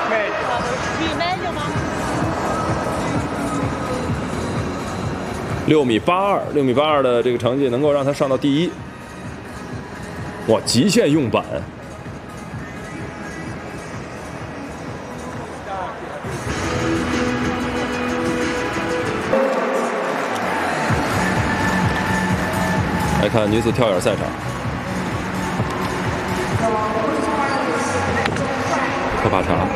6.82米，6.82的这个成绩能够让他上到第一。哇，极限用板！来看女子跳远赛场，科帕查。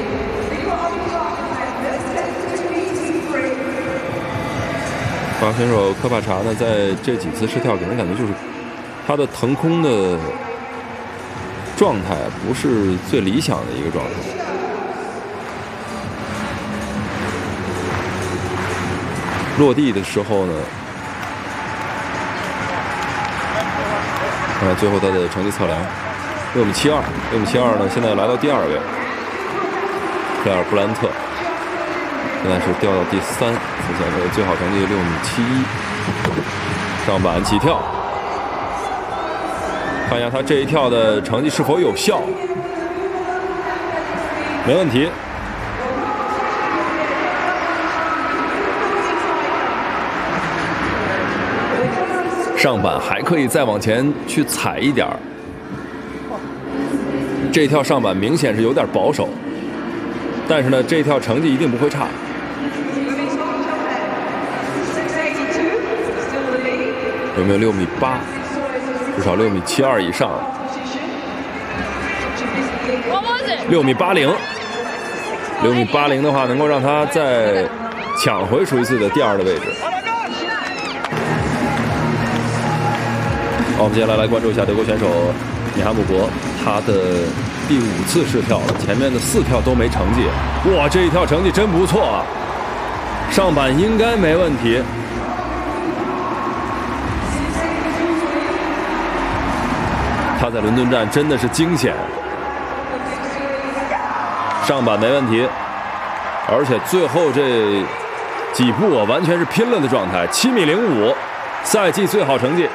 法国选手科帕查呢，在这几次试跳给人感觉就是他的腾空的状态不是最理想的一个状态。落地的时候呢，看看最后他的成绩测量，6.72，6.72呢，现在来到第2位，克莱尔布兰特。 现在是掉到第3，此前的最好成绩6.71。上板起跳，看一下他这一跳的成绩是否有效，没问题。上板还可以再往前去踩一点儿，这一跳上板明显是有点保守，但是呢，这一跳成绩一定不会差。 有没有6.8米？至少6.72米以上。6.80，6.80米的话，能够让他再抢回属于自己的第2的位置。好，我们接下来关注一下德国选手米哈姆博，他的第5次试跳了，前面的4跳都没成绩。哇，这一跳成绩真不错啊！上板应该没问题。 他在伦敦站真的是惊险，上板没问题，而且最后这几步啊，完全是拼了的状态，7.05米，赛季最好成绩。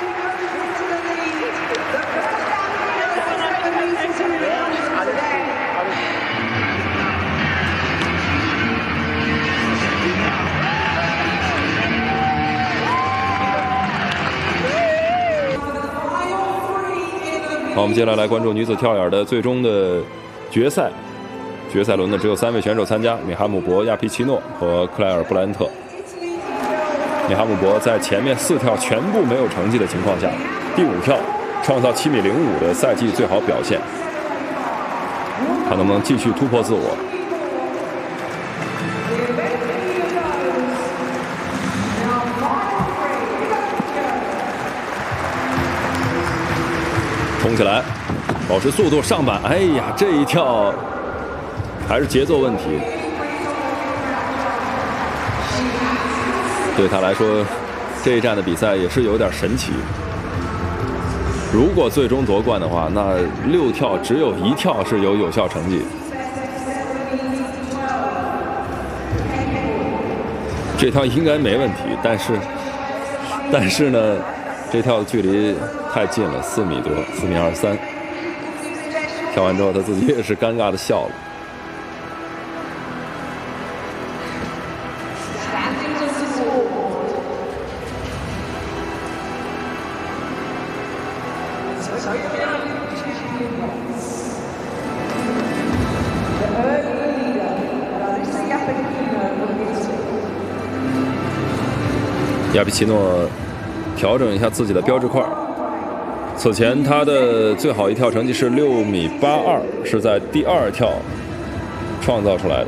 好，我们接下来关注女子跳远的最终的决赛。决赛轮呢，只有3位选手参加：米哈姆博、亚皮奇诺和克莱尔布兰特。米哈姆博在前面4跳全部没有成绩的情况下，第5跳创造7.05米的赛季最好表现，看能不能继续突破自我。 冲起来，保持速度，上板。哎呀，这一跳还是节奏问题。对他来说，这一站的比赛也是有点神奇。如果最终夺冠的话，那6跳只有1跳是有效成绩。这跳应该没问题，但是呢，这跳的距离太近了，4米多，4.23米。跳完之后，他自己也是尴尬的笑了。亚比奇诺调整一下自己的标志块。此前他的最好一跳成绩是6.82米，是在第2跳创造出来的。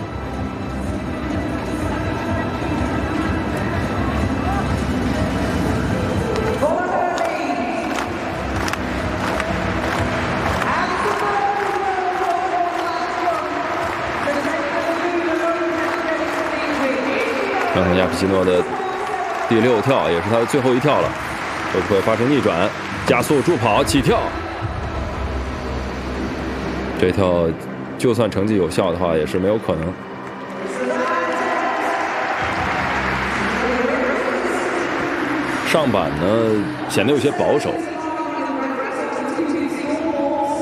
看看亚皮奇诺的第6跳，也是他的最后一跳了，会不会发生逆转？加速助跑起跳，这跳就算成绩有效的话，也是没有可能。上板呢显得有些保守。